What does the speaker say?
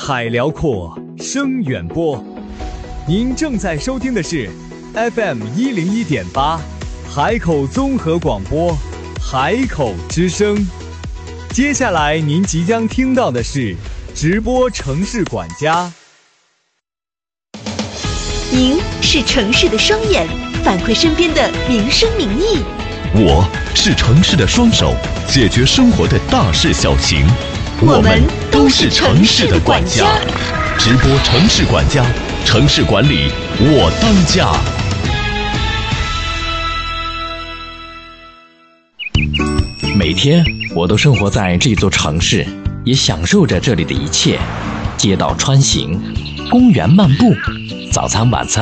海辽阔，声远播。您正在收听的是 FM101.8 海口综合广播，海口之声。接下来您即将听到的是直播城市管家。 您是城市的双眼，反馈身边的民生民意。 我是城市的双手，解决生活的大事小情。 我们都是城市的管家。 直播城市管家，城市管理我当家。 每天我都生活在这座城市，也享受着这里的一切。街道穿行，公园漫步，早餐晚餐